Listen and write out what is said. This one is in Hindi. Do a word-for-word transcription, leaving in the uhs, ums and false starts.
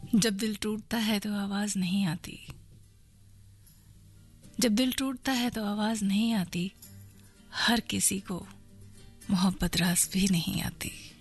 जब दिल टूटता है तो आवाज नहीं आती, जब दिल टूटता है तो आवाज नहीं आती, हर किसी को मोहब्बत रास भी नहीं आती।